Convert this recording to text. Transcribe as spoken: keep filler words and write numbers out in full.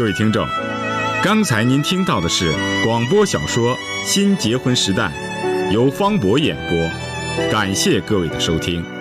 位听众，刚才您听到的是广播小说《新结婚时代》，由方博演播，感谢各位的收听。